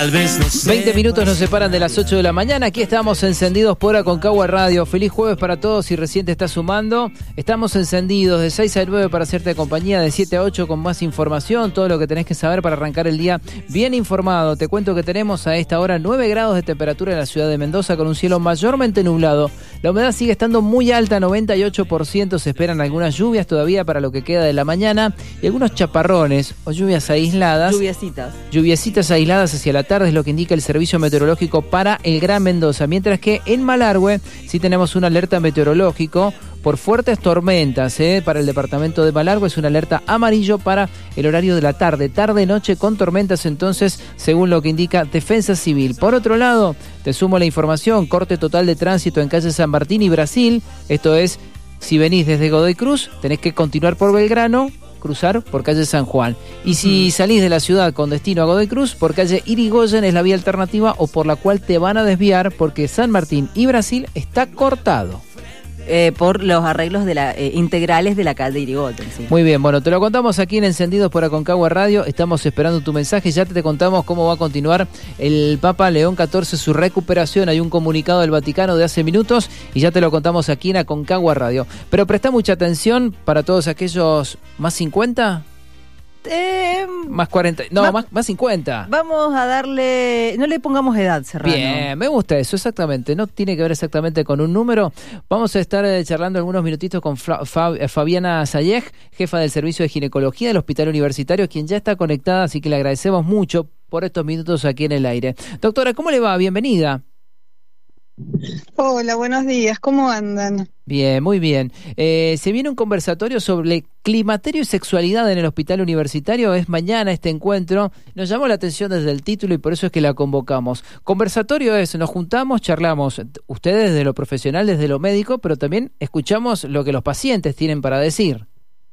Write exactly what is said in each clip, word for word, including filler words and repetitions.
veinte minutos nos separan de las ocho de la mañana. Aquí estamos encendidos por Aconcagua Radio. Feliz jueves para todos. Si recién te estás sumando, estamos encendidos de seis a nueve para hacerte compañía, de siete a ocho con más información, todo lo que tenés que saber para arrancar el día bien informado. Te cuento que tenemos a esta hora nueve grados de temperatura en la ciudad de Mendoza, con un cielo mayormente nublado. La humedad sigue estando muy alta, noventa y ocho por ciento. Se esperan algunas lluvias todavía para lo que queda de la mañana y algunos chaparrones o lluvias aisladas. Lluviecitas. Lluviecitas aisladas hacia la tarde es lo que indica el Servicio Meteorológico para el Gran Mendoza, mientras que en Malargüe sí tenemos una alerta meteorológico por fuertes tormentas, ¿eh? Para el departamento de Malargüe es una alerta amarillo para el horario de la tarde, tarde-noche con tormentas, entonces, según lo que indica Defensa Civil. Por otro lado, te sumo la información, corte total de tránsito en calle San Martín y Brasil, esto es, si venís desde Godoy Cruz, tenés que continuar por Belgrano, cruzar por calle San Juan. Y si salís de la ciudad con destino a Godoy Cruz, por calle Irigoyen es la vía alternativa o por la cual te van a desviar porque San Martín y Brasil está cortado. Eh, por los arreglos de la, eh, integrales de la calle Irigoyen. Sí. Muy bien, bueno, te lo contamos aquí en Encendidos por Aconcagua Radio. Estamos esperando tu mensaje. Ya te, te contamos cómo va a continuar el Papa León catorce, su recuperación. Hay un comunicado del Vaticano de hace minutos y ya te lo contamos aquí en Aconcagua Radio. Pero presta mucha atención para todos aquellos más cincuenta. Eh, más cuarenta, no, va, más, más cincuenta. Vamos a darle, no le pongamos edad, Serrano. Bien, me gusta eso, exactamente. No tiene que ver exactamente con un número. Vamos a estar eh, charlando algunos minutitos con Fra, Fa, Fabiana Sayej, jefa del Servicio de Ginecología del Hospital Universitario, quien ya está conectada, así que le agradecemos mucho por estos minutos aquí en el aire. Doctora, ¿cómo le va? Bienvenida. Hola, buenos días, ¿cómo andan? Bien, muy bien. Eh, se viene un conversatorio sobre climaterio y sexualidad en el Hospital Universitario. Es mañana este encuentro. Nos llamó la atención desde el título y por eso es que la convocamos. Conversatorio es, nos juntamos, charlamos, ustedes desde lo profesional, desde lo médico, pero también escuchamos lo que los pacientes tienen para decir.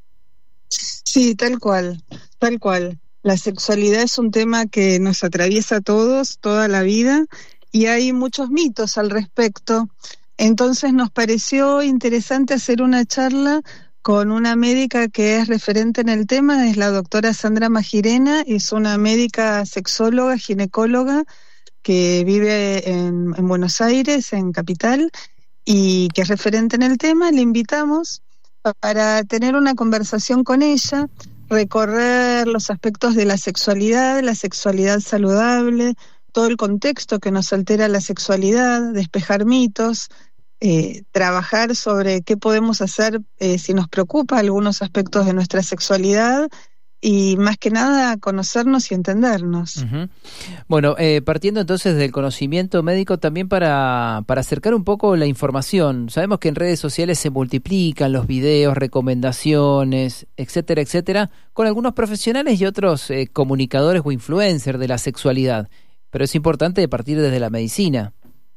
Sí, tal cual, tal cual. La sexualidad es un tema que nos atraviesa a todos, toda la vida, y hay muchos mitos al respecto. Entonces nos pareció interesante hacer una charla con una médica que es referente en el tema, es la doctora Sandra Magirena, es una médica sexóloga, ginecóloga, que vive en, en Buenos Aires, en Capital, y que es referente en el tema. Le invitamos para tener una conversación con ella, recorrer los aspectos de la sexualidad, la sexualidad saludable, todo el contexto que nos altera la sexualidad, despejar mitos, eh, trabajar sobre qué podemos hacer eh, si nos preocupa algunos aspectos de nuestra sexualidad y más que nada conocernos y entendernos. Uh-huh. Bueno, eh, partiendo entonces del conocimiento médico también para, para acercar un poco la información. Sabemos que en redes sociales se multiplican los videos, recomendaciones, etcétera, etcétera, con algunos profesionales y otros eh, comunicadores o influencers de la sexualidad. Pero es importante partir desde la medicina.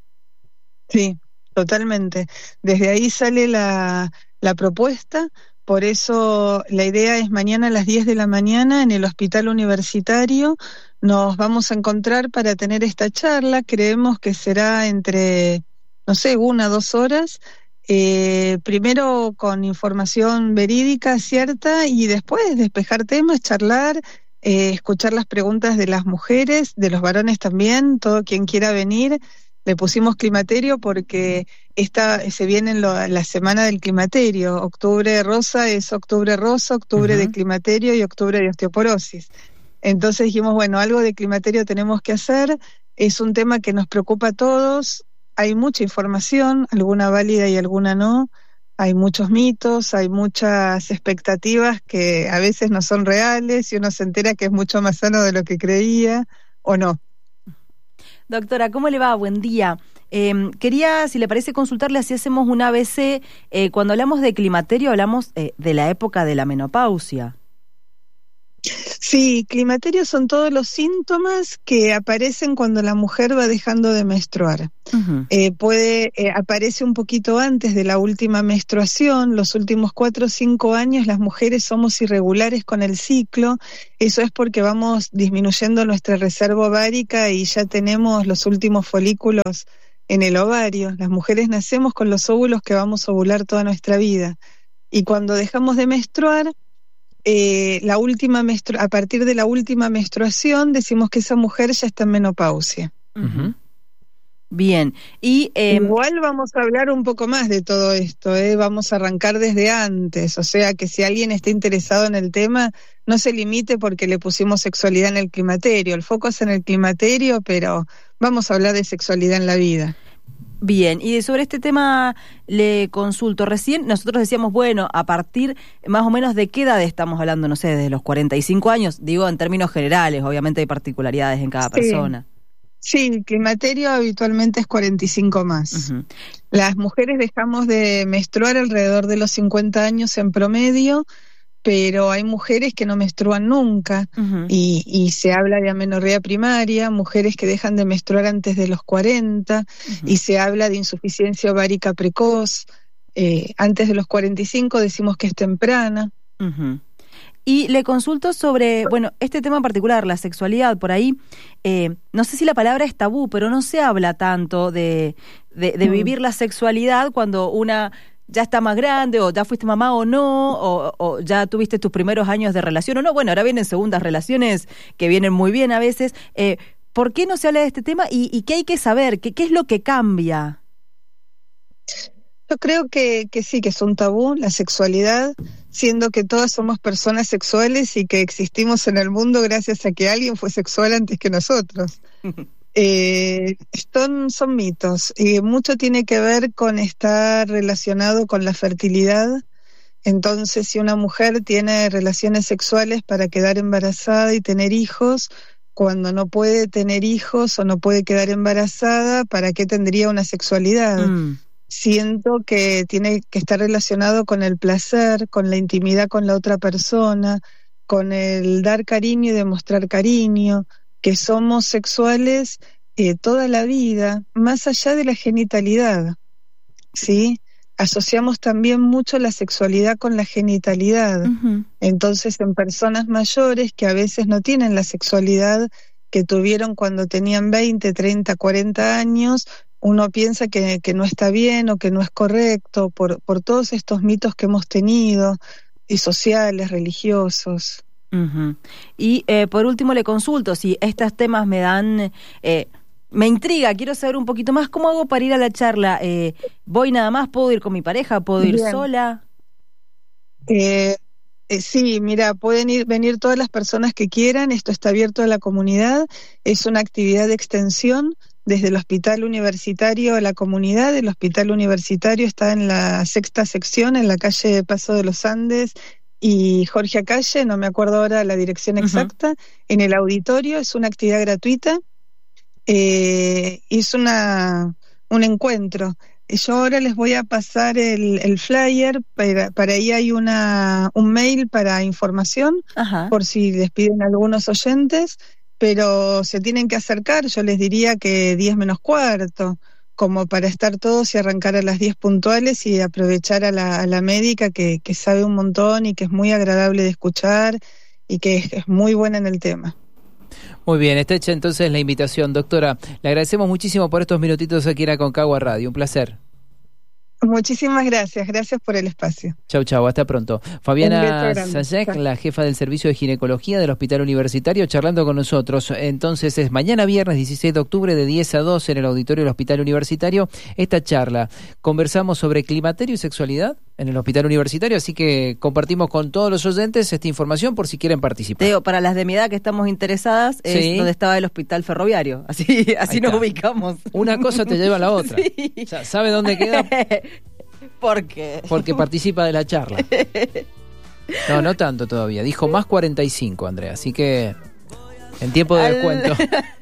Sí, totalmente. Desde ahí sale la, la propuesta, por eso la idea es mañana a las diez de la mañana en el Hospital Universitario. Nos vamos a encontrar para tener esta charla, creemos que será entre, no sé, una, dos horas, eh, primero con información verídica, cierta, y después despejar temas, charlar, Eh, escuchar las preguntas de las mujeres, de los varones también, todo quien quiera venir. Le pusimos climaterio porque esta se viene en lo, la semana del climaterio. Octubre rosa es octubre rosa, octubre uh-huh. de climaterio y octubre de osteoporosis. Entonces dijimos, bueno, algo de climaterio tenemos que hacer. Es un tema que nos preocupa a todos. Hay mucha información, alguna válida y alguna no. Hay muchos mitos, hay muchas expectativas que a veces no son reales y uno se entera que es mucho más sano de lo que creía o no. Doctora, ¿cómo le va? Buen día. Eh, quería, si le parece, consultarle si hacemos un A B C. Eh, cuando hablamos de climaterio hablamos eh, de la época de la menopausia. Sí, climaterio son todos los síntomas que aparecen cuando la mujer va dejando de menstruar. Uh-huh. Eh, puede, eh, aparece un poquito antes de la última menstruación, los últimos cuatro o cinco años las mujeres somos irregulares con el ciclo, eso es porque vamos disminuyendo nuestra reserva ovárica y ya tenemos los últimos folículos en el ovario. Las mujeres nacemos con los óvulos que vamos a ovular toda nuestra vida. Y cuando dejamos de menstruar, eh, la última menstru- a partir de la última menstruación decimos que esa mujer ya está en menopausia. Uh-huh. Bien, y eh, igual vamos a hablar un poco más de todo esto, ¿eh? Vamos a arrancar desde antes, o sea que si alguien está interesado en el tema, no se limite porque le pusimos sexualidad en el climaterio, el foco es en el climaterio, pero vamos a hablar de sexualidad en la vida. Bien, y sobre este tema le consulto, recién nosotros decíamos, bueno, a partir más o menos de qué edad estamos hablando, no sé, desde los cuarenta y cinco años, digo en términos generales, obviamente hay particularidades en cada sí. persona. Sí, el climaterio habitualmente es cuarenta y cinco más. Uh-huh. Las mujeres dejamos de menstruar alrededor de los cincuenta años en promedio, pero hay mujeres que no menstruan nunca, uh-huh. y, y se habla de amenorrea primaria, mujeres que dejan de menstruar antes de los cuarenta, uh-huh. y se habla de insuficiencia ovárica precoz, eh, antes de los cuarenta y cinco decimos que es temprana. Uh-huh. Y le consulto sobre, bueno, este tema en particular, la sexualidad, por ahí, eh, no sé si la palabra es tabú, pero no se habla tanto de, de, de vivir la sexualidad cuando una ya está más grande, o ya fuiste mamá o no, o, o ya tuviste tus primeros años de relación o no. Bueno, ahora vienen segundas relaciones que vienen muy bien a veces. Eh, ¿Por qué no se habla de este tema y, y qué hay que saber? ¿Qué, qué es lo que cambia? Yo creo que, que sí, que es un tabú la sexualidad, siendo que todas somos personas sexuales y que existimos en el mundo gracias a que alguien fue sexual antes que nosotros. eh, son, son mitos y mucho tiene que ver con estar relacionado con la fertilidad. Entonces, si una mujer tiene relaciones sexuales para quedar embarazada y tener hijos, cuando no puede tener hijos o no puede quedar embarazada, ¿para qué tendría una sexualidad? Mm. Siento que tiene que estar relacionado con el placer, con la intimidad con la otra persona, con el dar cariño y demostrar cariño, que somos sexuales eh, toda la vida, más allá de la genitalidad, ¿sí? Asociamos también mucho la sexualidad con la genitalidad. Uh-huh. Entonces, en personas mayores que a veces no tienen la sexualidad que tuvieron cuando tenían veinte, treinta, cuarenta años, uno piensa que, que no está bien o que no es correcto por, por todos estos mitos que hemos tenido, y sociales, religiosos. Uh-huh. Y eh, por último le consulto, si estos temas me dan... Eh, me intriga, quiero saber un poquito más, ¿cómo hago para ir a la charla? Eh, ¿Voy nada más? ¿Puedo ir con mi pareja? ¿Puedo ir bien. sola? Eh, eh, sí, mira, pueden ir venir todas las personas que quieran, esto está abierto a la comunidad, es una actividad de extensión desde el Hospital Universitario a la comunidad. El Hospital Universitario está en la sexta sección, en la calle Paso de los Andes y Jorge Acalle, no me acuerdo ahora la dirección exacta, uh-huh. en el auditorio, es una actividad gratuita. Eh, es una un encuentro. Yo ahora les voy a pasar el, el flyer, para, para ahí hay una un mail para información, Ajá. por si les piden algunos oyentes, pero se tienen que acercar, yo les diría que diez menos cuarto, como para estar todos y arrancar a las diez puntuales y aprovechar a la, a la médica que, que sabe un montón y que es muy agradable de escuchar y que es, es muy buena en el tema. Muy bien, está hecha entonces la invitación. Doctora, le agradecemos muchísimo por estos minutitos aquí en Aconcagua Radio. Un placer. Muchísimas gracias, gracias por el espacio. Chau, chau, hasta pronto. Fabiana Sayek, la jefa del Servicio de Ginecología del Hospital Universitario, charlando con nosotros. Entonces es mañana viernes dieciséis de octubre de diez a doce en el auditorio del Hospital Universitario. Esta charla, conversamos sobre climaterio y sexualidad en el Hospital Universitario, así que compartimos con todos los oyentes esta información por si quieren participar. Teo, para las de mi edad que estamos interesadas, es sí. donde estaba el Hospital Ferroviario, así, así nos ubicamos. Una cosa te lleva a la otra. Sí. O sea, ¿sabe dónde queda? ¿Por qué? Porque participa de la charla. No, no tanto todavía. Dijo más cuarenta y cinco, Andrea. Así que en tiempo de Al... descuento.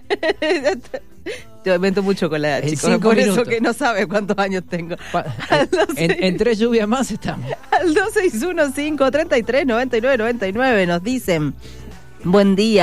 Te invento mucho con la edad, chicos. Por minutos. Eso que no sabe cuántos años tengo. Pa- en, en tres lluvias más estamos. Al dos seis uno cinco, tres tres, nueve nueve nueve nueve nos dicen... Buen día,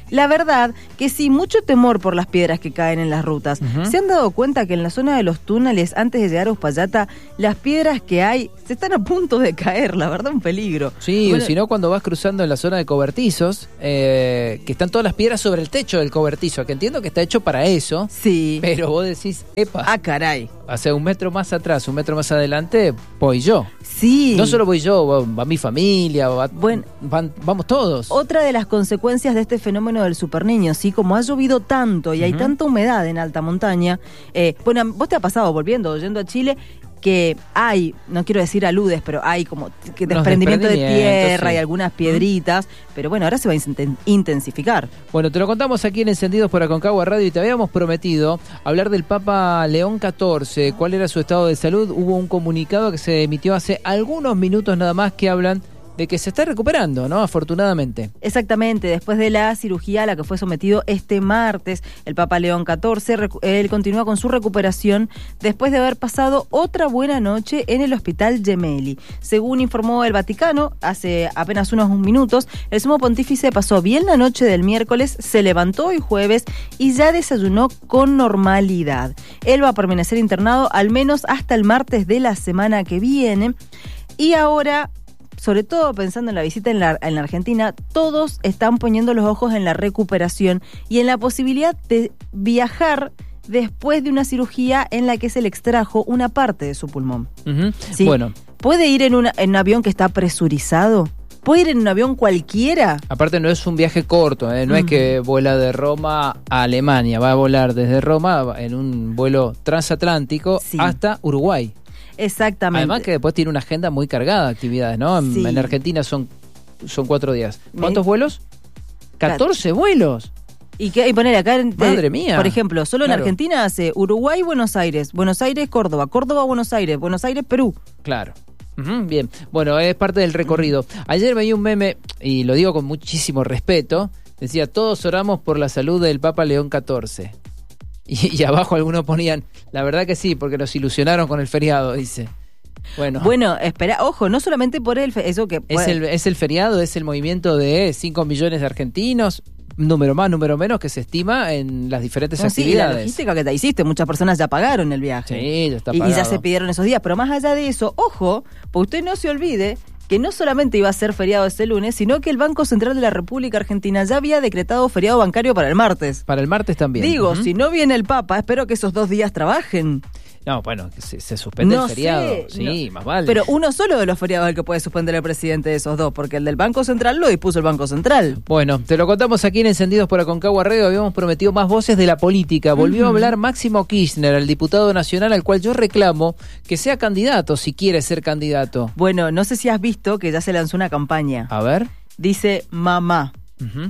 La verdad que sí, mucho temor por las piedras que caen en las rutas. Uh-huh. ¿Se han dado cuenta que en la zona de los túneles, antes de llegar a Uspallata, las piedras que hay se están a punto de caer? La verdad, un peligro. Sí, bueno, o si no, cuando vas cruzando en la zona de cobertizos, eh, que están todas las piedras sobre el techo del cobertizo, que entiendo que está hecho para eso. Sí. Pero vos decís, epa. Ah, caray. Hace un metro más atrás, un metro más adelante, voy yo. Sí. No solo voy yo, va, va mi familia, va, bueno, van, vamos todos. Otra de las consecuencias de este fenómeno del superniño, ¿sí? Como ha llovido tanto y hay Uh-huh. tanta humedad en alta montaña, eh, bueno, vos te ha pasado volviendo, yendo a Chile, que hay, no quiero decir aludes, pero hay como que desprendimiento de tierra, sí, y algunas piedritas, pero bueno, ahora se va a intensificar. Bueno, te lo contamos aquí en Encendidos por Aconcagua Radio y te habíamos prometido hablar del Papa León catorce, cuál era su estado de salud. Hubo un comunicado que se emitió hace algunos minutos nada más que hablan de que se está recuperando, ¿no? Afortunadamente. Exactamente, después de la cirugía a la que fue sometido este martes, el Papa León catorce, él continúa con su recuperación después de haber pasado otra buena noche en el Hospital Gemelli. Según informó el Vaticano, hace apenas unos minutos, el sumo pontífice pasó bien la noche del miércoles, se levantó hoy jueves y ya desayunó con normalidad. Él va a permanecer internado al menos hasta el martes de la semana que viene y ahora, sobre todo pensando en la visita en la, en la Argentina, todos están poniendo los ojos en la recuperación y en la posibilidad de viajar después de una cirugía en la que se le extrajo una parte de su pulmón. Uh-huh. ¿Sí? Bueno. ¿Puede ir en, una, en un avión que está presurizado? ¿Puede ir en un avión cualquiera? Aparte no es un viaje corto, ¿eh? No uh-huh. es que vuela de Roma a Alemania, va a volar desde Roma en un vuelo transatlántico, sí, hasta Uruguay. Exactamente. Además que después tiene una agenda muy cargada de actividades, ¿no? En, sí. en Argentina son, son cuatro días. ¿Cuántos Me... vuelos? catorce vuelos. Y, que, y poner acá, en, madre mía. Por ejemplo, solo claro. en Argentina hace Uruguay, Buenos Aires, Buenos Aires, Córdoba, Córdoba, Buenos Aires, Buenos Aires, Perú. Claro. Uh-huh, bien, bueno, es parte del recorrido. Ayer veía un meme, y lo digo con muchísimo respeto, decía, todos oramos por la salud del Papa León catorce. Y, y abajo algunos ponían, la verdad que sí, porque nos ilusionaron con el feriado, dice. Bueno, bueno, espera, ojo, no solamente por el fe- eso que puede... es el es el feriado, es el movimiento de cinco millones de argentinos, número más, número menos, que se estima en las diferentes no, actividades. Sí, la logística que te hiciste, muchas personas ya pagaron el viaje. Sí, ya está y, pagado. y ya se pidieron esos días, pero más allá de eso, ojo, porque usted no se olvide que no solamente iba a ser feriado este lunes, sino que el Banco Central de la República Argentina ya había decretado feriado bancario para el martes. Para el martes también. Digo, uh-huh. si no viene el Papa, espero que esos dos días trabajen. No, bueno, que se, se suspende no el feriado. Sé, sí, no. más vale. Pero uno solo de los feriados es el que puede suspender el presidente de esos dos, porque el del Banco Central lo dispuso el Banco Central. Bueno, te lo contamos aquí en Encendidos por Aconcagua Radio. Habíamos prometido más voces de la política. Volvió uh-huh. a hablar Máximo Kirchner, el diputado nacional, al cual yo reclamo que sea candidato, si quiere ser candidato. Bueno, no sé si has visto que ya se lanzó una campaña. A ver. Dice mamá. Uh-huh.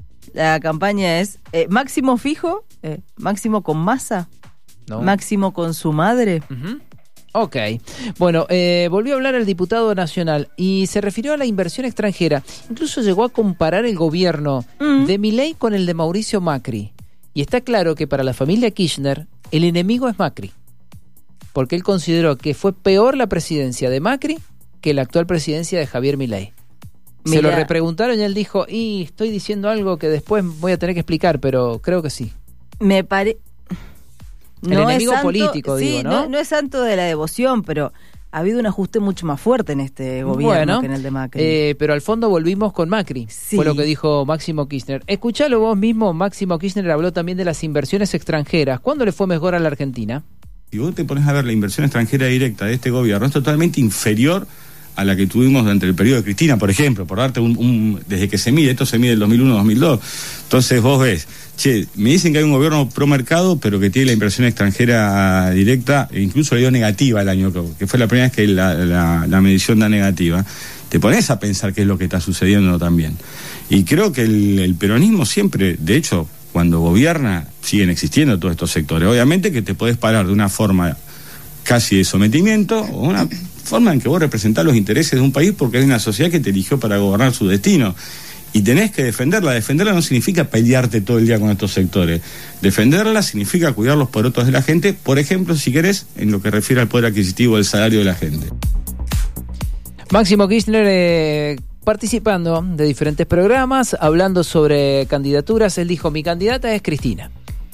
La campaña es eh, Máximo fijo, eh, Máximo con masa. No. Máximo con su madre. Uh-huh. Ok. Bueno, eh, volvió a hablar el diputado nacional y se refirió a la inversión extranjera. Incluso llegó a comparar el gobierno uh-huh. de Milei con el de Mauricio Macri. Y está claro que para la familia Kirchner el enemigo es Macri. Porque él consideró que fue peor la presidencia de Macri que la actual presidencia de Javier Milei. Mira. Se lo repreguntaron y él dijo, y estoy diciendo algo que después voy a tener que explicar, pero creo que sí. Me parece... El no enemigo es santo, político, sí, digo, ¿no? ¿no? No es santo de la devoción, pero ha habido un ajuste mucho más fuerte en este gobierno bueno, que en el de Macri. Eh, pero al fondo volvimos con Macri, sí. Fue lo que dijo Máximo Kirchner. Escuchalo vos mismo, Máximo Kirchner habló también de las inversiones extranjeras. ¿Cuándo le fue mejor a la Argentina? Si vos te pones a ver la inversión extranjera directa de este gobierno, es totalmente inferior a la que tuvimos durante el periodo de Cristina, por ejemplo, por darte un, un desde que se mide, esto se mide del dos mil uno a dos mil dos. Entonces vos ves, che, me dicen que hay un gobierno pro mercado, pero que tiene la inversión extranjera directa, e incluso le dio negativa el año, que fue la primera vez que la, la, la medición da negativa. Te pones a pensar qué es lo que está sucediendo también. Y creo que el, el peronismo siempre, de hecho, cuando gobierna, siguen existiendo todos estos sectores. Obviamente que te podés parar de una forma casi de sometimiento, o una forma en que vos representás los intereses de un país porque es una sociedad que te eligió para gobernar su destino. Y tenés que defenderla. Defenderla no significa pelearte todo el día con estos sectores. Defenderla significa cuidar los porotos de la gente, por ejemplo, si querés, en lo que refiere al poder adquisitivo del salario de la gente. Máximo Kirchner, eh, participando de diferentes programas, hablando sobre candidaturas. Él dijo, mi candidata es Cristina.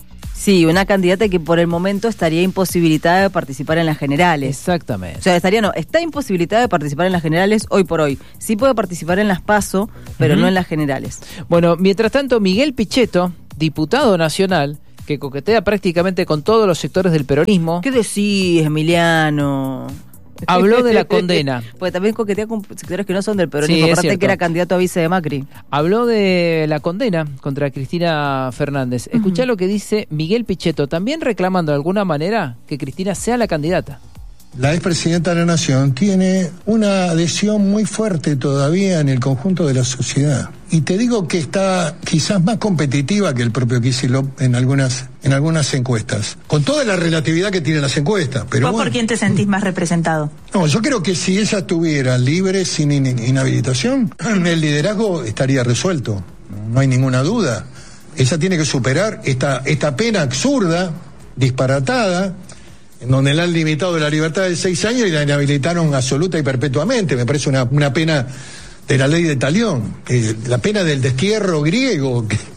Sí, una candidata que por el momento estaría imposibilitada de participar en las generales. Exactamente. O sea, estaría no, está imposibilitada de participar en las generales hoy por hoy. Sí puede participar en las PASO, pero uh-huh. no en las generales. Bueno, mientras tanto, Miguel Pichetto, diputado nacional, que coquetea prácticamente con todos los sectores del peronismo. ¿Qué decís, Emiliano? Habló de la condena. Porque también coquetea con sectores que no son del peronismo. Sí, aparte que era candidato a vice de Macri. Habló de la condena contra Cristina Fernández. Escuchá uh-huh. lo que dice Miguel Pichetto, también reclamando de alguna manera que Cristina sea la candidata. La expresidenta de la Nación tiene una adhesión muy fuerte todavía en el conjunto de la sociedad. Y te digo que está quizás más competitiva que el propio Kicillof en algunas, en algunas encuestas. Con toda la relatividad que tienen las encuestas. Pero ¿Vos bueno, por quién te sentís más representado? No, yo creo que si ella estuviera libre, sin in- inhabilitación, el liderazgo estaría resuelto. No hay ninguna duda. Ella tiene que superar esta, esta pena absurda, disparatada, en donde le han limitado la libertad de seis años y la inhabilitaron absoluta y perpetuamente. Me parece una, una pena de la ley de Talión, eh, la pena del destierro griego, que,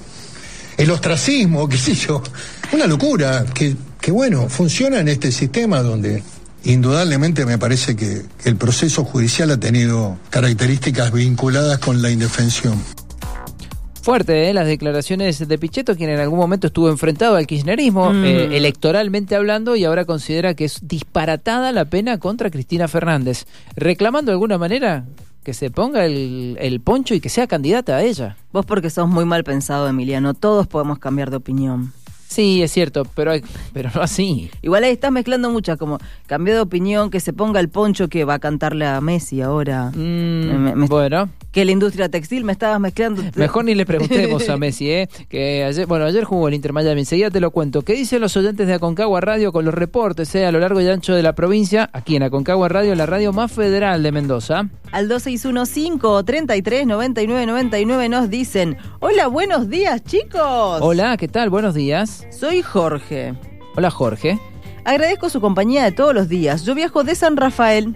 el ostracismo, qué sé yo. Una locura que, que, bueno, funciona en este sistema donde indudablemente me parece que el proceso judicial ha tenido características vinculadas con la indefensión. Fuerte, ¿eh? Las declaraciones de Pichetto, quien en algún momento estuvo enfrentado al kirchnerismo, mm. eh, electoralmente hablando, y ahora considera que es disparatada la pena contra Cristina Fernández, reclamando de alguna manera que se ponga el, el poncho y que sea candidata a ella. Vos porque sos muy mal pensado, Emiliano, todos podemos cambiar de opinión. Sí, es cierto, pero hay, pero no así. Igual ahí estás mezclando muchas, como cambió de opinión, que se ponga el poncho que va a cantarle a Messi ahora. Mm, me, me, bueno. Que la industria textil me estabas mezclando. Mejor ni le preguntemos a Messi, ¿eh? Que ayer, bueno, ayer jugó el Inter Miami, enseguida te lo cuento. ¿Qué dicen los oyentes de Aconcagua Radio con los reportes, eh, a lo largo y ancho de la provincia? Aquí en Aconcagua Radio, la radio más federal de Mendoza. Al dos seis uno cinco, treinta y tres, noventa y nueve, noventa y nueve nos dicen: hola, buenos días, chicos. Hola, ¿qué tal? Buenos días. Soy Jorge. Hola, Jorge. Agradezco su compañía de todos los días. Yo viajo de San Rafael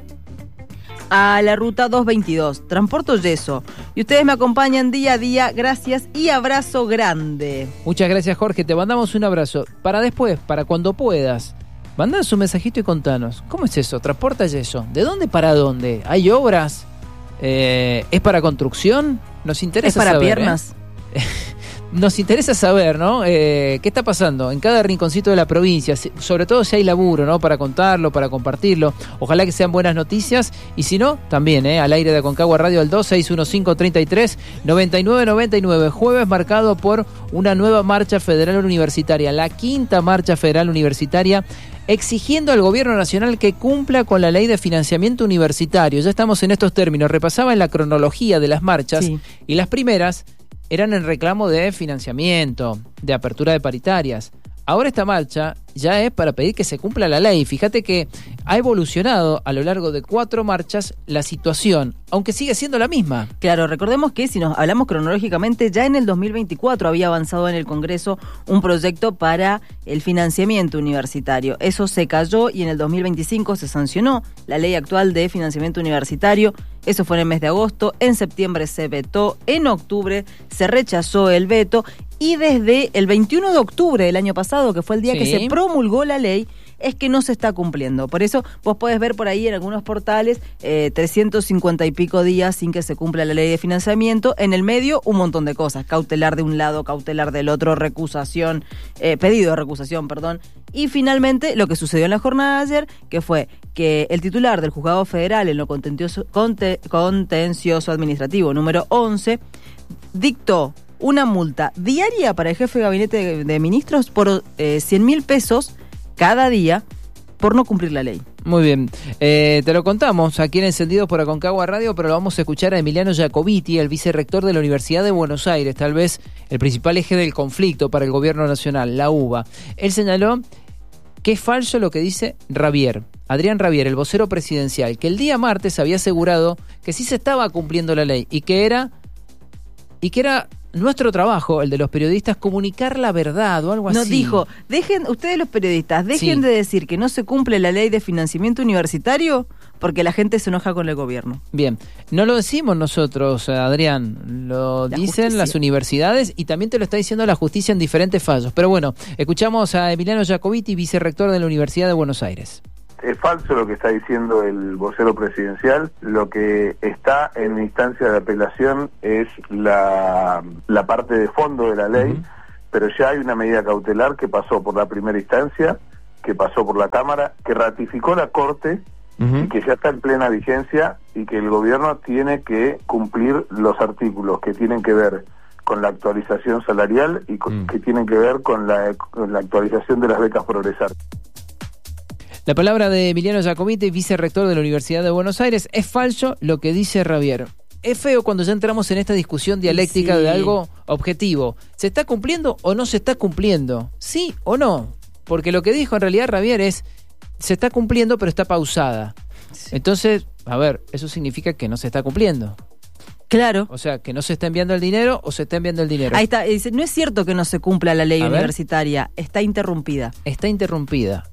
a la ruta doscientos veintidós, transporto yeso, y ustedes me acompañan día a día. Gracias y abrazo grande. Muchas gracias, Jorge, te mandamos un abrazo. Para después, para cuando puedas, mandanos un mensajito y contanos, ¿cómo es eso? ¿Transporta yeso? ¿De dónde para dónde? ¿Hay obras? Eh, ¿Es para construcción? Nos interesa ¿Es para saber, piernas? ¿eh? Nos interesa saber, ¿no? Eh, ¿Qué está pasando en cada rinconcito de la provincia? Sobre todo si hay laburo, ¿no? Para contarlo, para compartirlo. Ojalá que sean buenas noticias. Y si no, también, ¿eh? Al aire de Aconcagua Radio al dos seis uno cinco, treinta y tres, noventa y nueve, noventa y nueve. Jueves marcado por una nueva marcha federal universitaria. La quinta marcha federal universitaria, exigiendo al gobierno nacional que cumpla con la ley de financiamiento universitario. Ya estamos en estos términos. Repasaba en la cronología de las marchas, sí. Y las primeras eran en reclamo de financiamiento, de apertura de paritarias. Ahora esta marcha ya es para pedir que se cumpla la ley. Fíjate que ha evolucionado a lo largo de cuatro marchas la situación, aunque sigue siendo la misma. Claro, recordemos que si nos hablamos cronológicamente, ya en el dos mil veinticuatro había avanzado en el Congreso un proyecto para el financiamiento universitario. Eso se cayó y en el dos mil veinticinco se sancionó la ley actual de financiamiento universitario. Eso fue en el mes de agosto, en septiembre se vetó, en octubre se rechazó el veto y desde el veintiuno de octubre del año pasado, que fue el día sí. que se promulgó la ley, es que no se está cumpliendo. Por eso vos podés ver por ahí en algunos portales eh, trescientos cincuenta y pico días sin que se cumpla la ley de financiamiento. En el medio un montón de cosas, cautelar de un lado, cautelar del otro, recusación, eh, pedido de recusación, perdón. Y finalmente lo que sucedió en la jornada de ayer, que fue que el titular del Juzgado Federal en lo contencioso, conte, contencioso administrativo número once dictó una multa diaria para el jefe de gabinete de, de ministros por eh, cien mil pesos cada día por no cumplir la ley. Muy bien, eh, te lo contamos aquí en Encendidos por Aconcagua Radio, pero lo vamos a escuchar a Emiliano Jacobiti, el vicerrector de la Universidad de Buenos Aires, tal vez el principal eje del conflicto para el gobierno nacional, la U B A. Él señaló que es falso lo que dice Rabier, Adrián Rabier, el vocero presidencial, que el día martes había asegurado que sí se estaba cumpliendo la ley y que era y que era nuestro trabajo, el de los periodistas, comunicar la verdad o algo así. Nos dijo, dejen, ustedes los periodistas, dejen sí. de decir que no se cumple la ley de financiamiento universitario, porque la gente se enoja con el gobierno. Bien, no lo decimos nosotros, Adrián, lo La dicen justicia. las universidades y también te lo está diciendo la justicia en diferentes fallos. Pero bueno, escuchamos a Emiliano Jacobiti, vicerrector de la Universidad de Buenos Aires. Es falso lo que está diciendo el vocero presidencial. Lo que está en instancia de apelación es la, la parte de fondo de la ley, uh-huh. pero ya hay una medida cautelar que pasó por la primera instancia, que pasó por la Cámara, que ratificó la Corte, uh-huh. y que ya está en plena vigencia, y que el gobierno tiene que cumplir los artículos que tienen que ver con la actualización salarial y con, uh-huh. que tienen que ver con la, con la actualización de las becas Progresar. La palabra de Emiliano Jacobiti, vicerrector de la Universidad de Buenos Aires. Es falso lo que dice Ravier. Es feo cuando ya entramos en esta discusión dialéctica sí. de algo objetivo. ¿Se está cumpliendo o no se está cumpliendo? ¿Sí o no? Porque lo que dijo en realidad Ravier es, se está cumpliendo pero está pausada. Sí. Entonces, a ver, eso significa que no se está cumpliendo. Claro. O sea, que no se está enviando el dinero o se está enviando el dinero. Ahí está, dice, no es cierto que no se cumpla la ley a universitaria, ver. está interrumpida. Está interrumpida.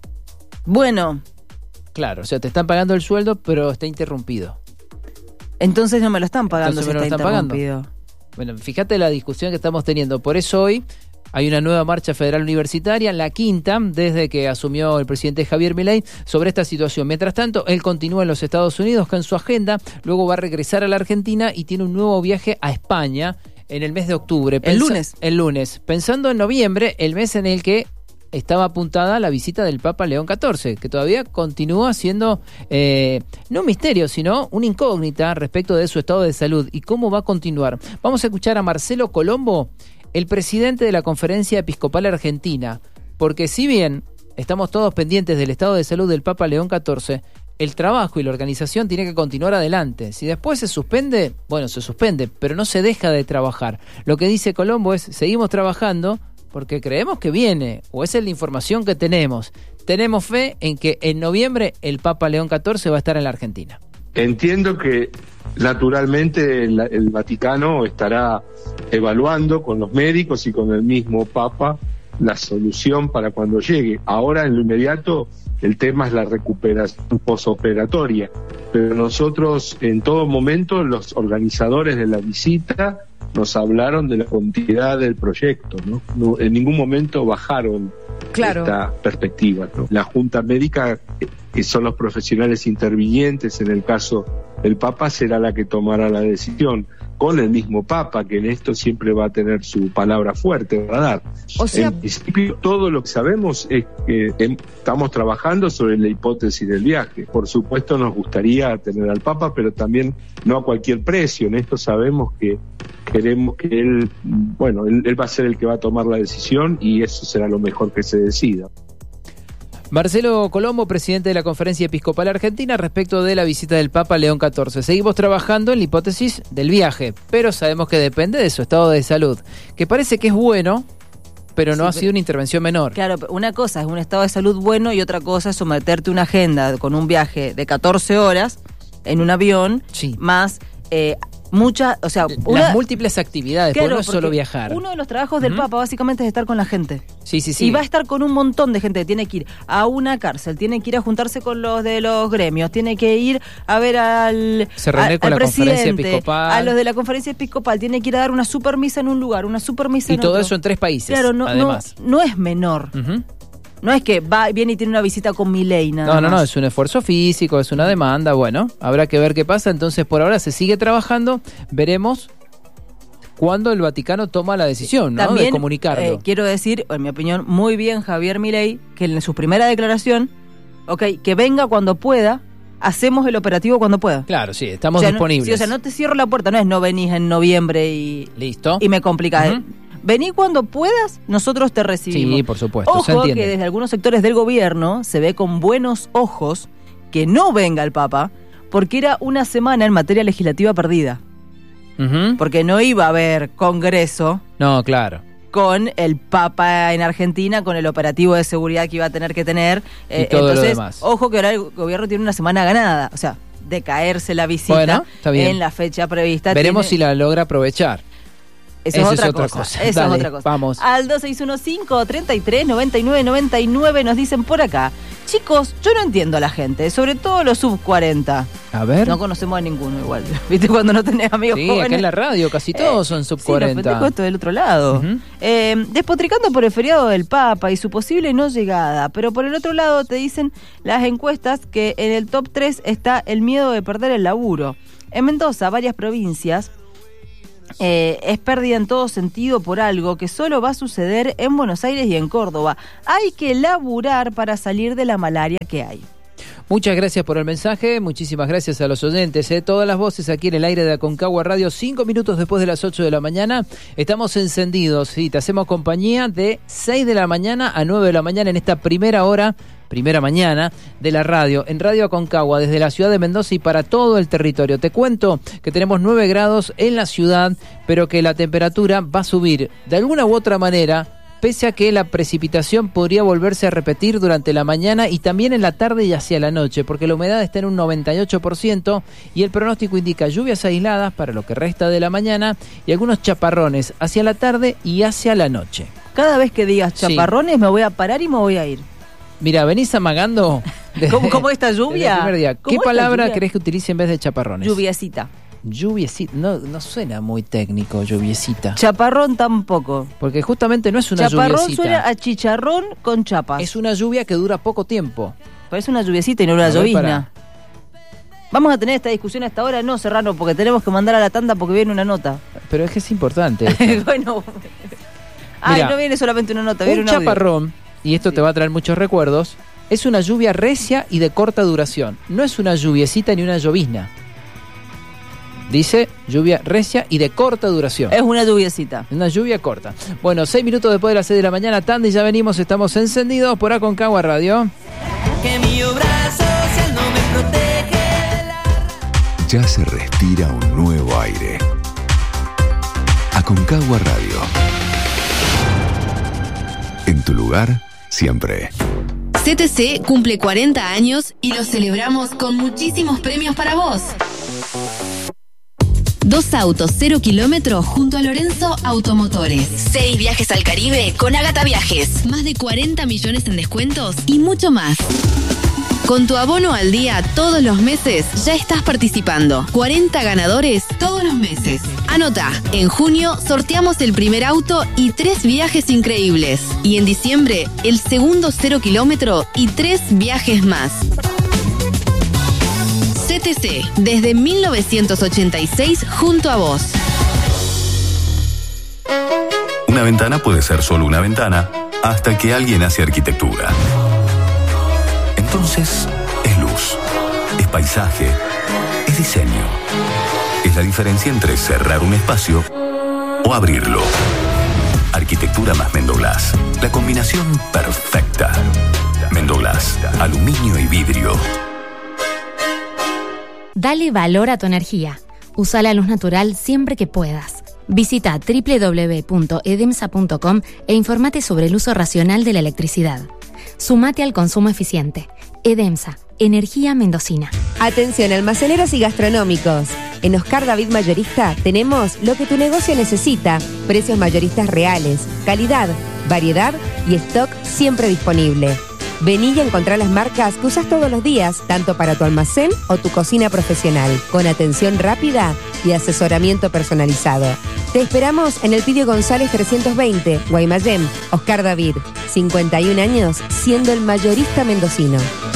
Bueno. Claro, o sea, te están pagando el sueldo, pero está interrumpido. Entonces no me lo están pagando si me lo está están interrumpido. Pagando. Bueno, fíjate la discusión que estamos teniendo. Por eso hoy hay una nueva marcha federal universitaria, la quinta, desde que asumió el presidente Javier Milei, sobre esta situación. Mientras tanto, él continúa en los Estados Unidos con su agenda, luego va a regresar a la Argentina y tiene un nuevo viaje a España en el mes de octubre. ¿El lunes? El lunes. Pensando en noviembre, el mes en el que estaba apuntada la visita del Papa León catorce, que todavía continúa siendo eh, no un misterio, sino una incógnita respecto de su estado de salud y cómo va a continuar. Vamos a escuchar a Marcelo Colombo, el presidente de la Conferencia Episcopal Argentina, porque si bien estamos todos pendientes del estado de salud del Papa León catorce, el trabajo y la organización tiene que continuar adelante. Si después se suspende, bueno, se suspende, pero no se deja de trabajar. Lo que dice Colombo es, seguimos trabajando, porque creemos que viene, o esa es la información que tenemos. Tenemos fe en que en noviembre el Papa León catorce va a estar en la Argentina. Entiendo que naturalmente el, el Vaticano estará evaluando con los médicos y con el mismo Papa la solución para cuando llegue. Ahora en lo inmediato el tema es la recuperación posoperatoria, pero nosotros en todo momento, los organizadores de la visita nos hablaron de la continuidad del proyecto, ¿no? No, en ningún momento bajaron claro. esta perspectiva, ¿no? La Junta Médica, que son los profesionales intervinientes en el caso del Papa, será la que tomará la decisión, con el mismo Papa, que en esto siempre va a tener su palabra fuerte, va a dar. O sea, en principio, todo lo que sabemos es que estamos trabajando sobre la hipótesis del viaje. Por supuesto, nos gustaría tener al Papa, pero también no a cualquier precio. En esto sabemos que queremos que él, bueno, él, él va a ser el que va a tomar la decisión y eso será lo mejor que se decida. Marcelo Colombo, presidente de la Conferencia Episcopal Argentina, respecto de la visita del Papa León catorce. Seguimos trabajando en la hipótesis del viaje, pero sabemos que depende de su estado de salud, que parece que es bueno, pero no sí, ha sido pero, una intervención menor. Claro, una cosa es un estado de salud bueno y otra cosa es someterte a una agenda con un viaje de catorce horas en un avión, sí. más... Eh, Muchas, o sea, una, las múltiples actividades, claro, porque no es solo viajar. Uno de los trabajos del uh-huh. Papa básicamente es estar con la gente. Sí, sí, sí. Y va a estar con un montón de gente. Tiene que ir a una cárcel, tiene que ir a juntarse con los de los gremios, tiene que ir a ver al, Se reúne al, con al la presidente, conferencia episcopal. A los de la conferencia episcopal, tiene que ir a dar una super misa en un lugar, una super misa y en todo otro. eso en tres países. Claro, no, además. no, no es menor. Uh-huh. No es que va, viene y tiene una visita con Milei, nada No, no, más. no, es un esfuerzo físico, es una demanda, bueno, habrá que ver qué pasa. Entonces, por ahora se sigue trabajando, veremos cuándo el Vaticano toma la decisión, ¿no? También, de comunicarlo. Eh, quiero decir, en mi opinión, muy bien Javier Milei, que en su primera declaración, ok, que venga cuando pueda, hacemos el operativo cuando pueda. Claro, sí, estamos o sea, disponibles. No, sí, o sea, no te cierro la puerta, no es no venís en noviembre y... Listo. Y me complicás. Uh-huh. Vení cuando puedas, nosotros te recibimos. Sí, por supuesto. Ojo se entiende. Que desde algunos sectores del gobierno se ve con buenos ojos que no venga el Papa, porque era una semana en materia legislativa perdida. Uh-huh. Porque no iba a haber congreso. No, claro. Con el Papa en Argentina, con el operativo de seguridad que iba a tener que tener. Y eh, todo entonces, lo demás. Ojo que ahora el gobierno tiene una semana ganada. O sea, de caerse la visita bueno, está bien. en la fecha prevista. Veremos tiene... si la logra aprovechar. Eso es otra, es otra cosa. cosa. Eso Dale, es otra cosa. Vamos. Al dos seis uno cinco, tres tres, nueve nueve nueve nueve nos dicen por acá. Chicos, yo no entiendo a la gente, sobre todo los sub cuarenta. A ver. No conocemos a ninguno igual. ¿Viste cuando no tenés amigos sí, jóvenes? acá en la radio casi todos eh, son sub cuarenta. Sí, esto del otro lado. Uh-huh. eh, despotricando por el feriado del Papa y su posible no llegada. Pero por el otro lado te dicen las encuestas que en el top tres está el miedo de perder el laburo. En Mendoza, varias provincias... Eh, es pérdida en todo sentido por algo que solo va a suceder en Buenos Aires y en Córdoba. Hay que laburar para salir de la malaria que hay. Muchas gracias por el mensaje, muchísimas gracias a los oyentes, ¿eh? Todas las voces aquí en el aire de Aconcagua Radio, cinco minutos después de las ocho de la mañana, estamos encendidos, sí, te hacemos compañía de seis de la mañana a nueve de la mañana en esta primera hora, primera mañana de la radio, en Radio Aconcagua, desde la ciudad de Mendoza y para todo el territorio. Te cuento que tenemos nueve grados en la ciudad, pero que la temperatura va a subir de alguna u otra manera, pese a que la precipitación podría volverse a repetir durante la mañana y también en la tarde y hacia la noche, porque la humedad está en un noventa y ocho por ciento y el pronóstico indica lluvias aisladas para lo que resta de la mañana y algunos chaparrones hacia la tarde y hacia la noche. Cada vez que digas chaparrones sí. me voy a parar y me voy a ir. Mira, venís amagando... Desde, ¿Cómo, ¿Cómo esta lluvia? El primer día. ¿Qué palabra lluvia? Querés que utilice en vez de chaparrones? Lluviecita. Lluviecita, no, no suena muy técnico, lluviecita. Chaparrón tampoco. Porque justamente no es una chaparrón lluviecita. Chaparrón suena a chicharrón con chapas. Es una lluvia que dura poco tiempo. Pero es una lluviecita y no una llovizna. ¿Vamos a tener esta discusión hasta ahora? No, Serrano, porque tenemos que mandar a la tanda porque viene una nota. Pero es que es importante. Bueno. Ay, Mirá, no viene solamente una nota, viene un, un chaparrón, audio. Y esto sí. te va a traer muchos recuerdos, es una lluvia recia y de corta duración. No es una lluviecita ni una llovizna. Dice lluvia recia y de corta duración. Es una lluviecita. Una lluvia corta. Bueno, seis minutos después de las seis de la mañana, tanda y ya venimos, estamos encendidos por Aconcagua Radio. Que mi obra social no me protege la... Ya se respira un nuevo aire. Aconcagua Radio. En tu lugar, siempre. C T C cumple cuarenta años y lo celebramos con muchísimos premios para vos. Dos autos, cero kilómetros junto a Lorenzo Automotores. Seis viajes al Caribe con Ágata Viajes. Más de cuarenta millones en descuentos y mucho más. Con tu abono al día todos los meses ya estás participando. cuarenta ganadores todos los meses. Anota, en junio sorteamos el primer auto y tres viajes increíbles. Y en diciembre el segundo cero kilómetro y tres viajes más. C T C, desde mil novecientos ochenta y seis, junto a vos. Una ventana puede ser solo una ventana hasta que alguien hace arquitectura. Entonces, es luz, es paisaje, es diseño. Es la diferencia entre cerrar un espacio o abrirlo. Arquitectura más Mendoglass, la combinación perfecta. Mendoglass, aluminio y vidrio. Dale valor a tu energía. Usa la luz natural siempre que puedas. Visita doble u doble u doble u punto edemsa punto com e informate sobre el uso racional de la electricidad. Sumate al consumo eficiente. Edemsa, energía mendocina. Atención almaceneros y gastronómicos. En Oscar David Mayorista tenemos lo que tu negocio necesita. Precios mayoristas reales, calidad, variedad y stock siempre disponible. Vení y encontrá las marcas que usas todos los días, tanto para tu almacén o tu cocina profesional, con atención rápida y asesoramiento personalizado. Te esperamos en el Pidio González trescientos veinte, Guaymallén. Oscar David, cincuenta y un años, siendo el mayorista mendocino.